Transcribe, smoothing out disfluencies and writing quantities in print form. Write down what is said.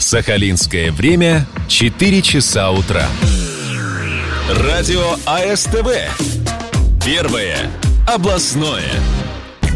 Сахалинское время 4 часа утра. Радио АСТВ. Первое областное.